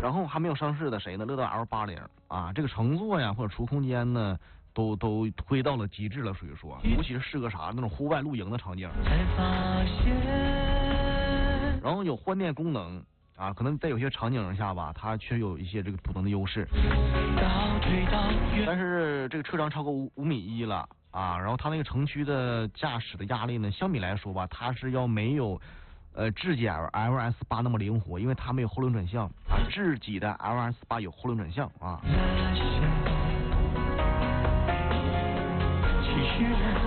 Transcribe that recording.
然后还没有上市的谁呢？乐道 L80啊，这个乘坐呀或者储物空间呢，都推到了极致了，属于说，尤其是适合啥那种户外露营的场景。然后有换电功能啊，可能在有些场景下吧，它确实有一些这个补能的优势。但是这个车长超过5.1米了啊，然后它那个城区的驾驶的压力呢，相比来说吧，它是要没有智己 LS8那么灵活，因为它没有后轮转向啊，智己的 LS8有后轮转向啊。